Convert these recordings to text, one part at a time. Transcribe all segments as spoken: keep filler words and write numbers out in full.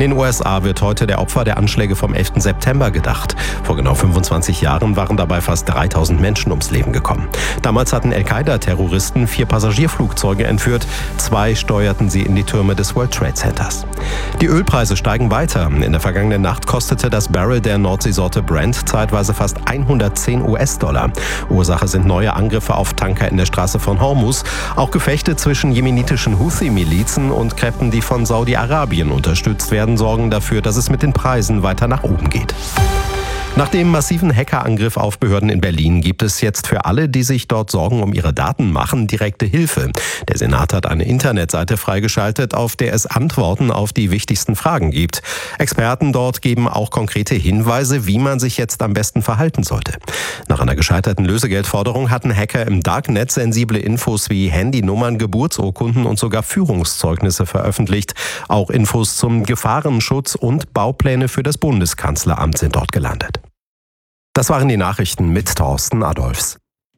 den U S A wird heute der Opfer der Anschläge vom elften September gedacht. Vor genau fünfundzwanzig Jahren waren dabei fast dreitausend Menschen ums Leben gekommen. Damals hatten Al-Qaida-Terroristen vier Passagierflugzeuge entführt. Zwei steuerten sie in die Türme des World Trade Centers. Die Ölpreise steigen weiter. In der vergangenen Nacht kostete das Barrel der Nordseesorte Brent zeitweise fast hundertzehn US-Dollar. Ursache sind neue Angriffe auf Tanker in der Straße von Hormuz. Auch Gefechte zwischen jemenitischen Houthi-Milizen und Kräften, die von Saudi-Arabien unterstützt werden, sorgen dafür, dass es mit den Preisen weiter nach oben geht. Nach dem massiven Hackerangriff auf Behörden in Berlin gibt es jetzt für alle, die sich dort Sorgen um ihre Daten machen, direkte Hilfe. Der Senat hat eine Internetseite freigeschaltet, auf der es Antworten auf die wichtigsten Fragen gibt. Experten dort geben auch konkrete Hinweise, wie man sich jetzt am besten verhalten sollte. Nach einer gescheiterten Lösegeldforderung hatten Hacker im Darknet sensible Infos wie Handynummern, Geburtsurkunden und sogar Führungszeugnisse veröffentlicht. Auch Infos zum Gefahrenschutz und Baupläne für das Bundeskanzleramt sind dort gelandet. Das waren die Nachrichten mit Thorsten Adolfs.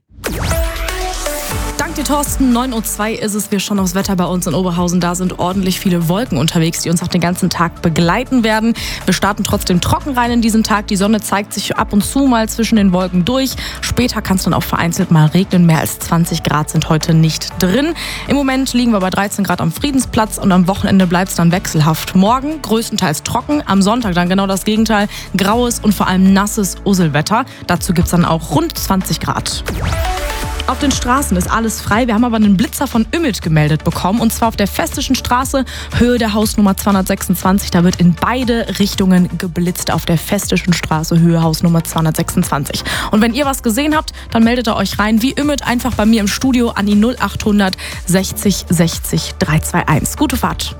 Dank dir, Thorsten. neun Uhr zwei ist es. Wir schauen aufs Wetter bei uns in Oberhausen. Da sind ordentlich viele Wolken unterwegs, die uns auch den ganzen Tag begleiten werden. Wir starten trotzdem trocken rein in diesen Tag. Die Sonne zeigt sich ab und zu mal zwischen den Wolken durch. Später kann es dann auch vereinzelt mal regnen. Mehr als zwanzig Grad sind heute nicht drin. Im Moment liegen wir bei dreizehn Grad am Friedensplatz und am Wochenende bleibt es dann wechselhaft. Morgen größtenteils trocken, am Sonntag dann genau das Gegenteil. Graues und vor allem nasses Usselwetter. Dazu gibt es dann auch rund zwanzig Grad. Auf den Straßen ist alles frei. Wir haben aber einen Blitzer von Ümmelt gemeldet bekommen. Und zwar auf der Festischen Straße, Höhe der Hausnummer zweihundertsechsundzwanzig. Da wird in beide Richtungen geblitzt auf der Festischen Straße, Höhe Hausnummer zweihundertsechsundzwanzig. Und wenn ihr was gesehen habt, dann meldet ihr euch rein. Wie Ümmelt einfach bei mir im Studio an die null achthundert sechzig sechzig dreihunderteinundzwanzig. Gute Fahrt.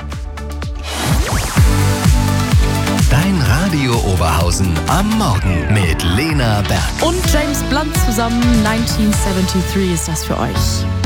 Dein Radio Oberhausen am Morgen mit Lena Berg. Und James Blunt zusammen, neunzehnhundertdreiundsiebzig ist das für euch.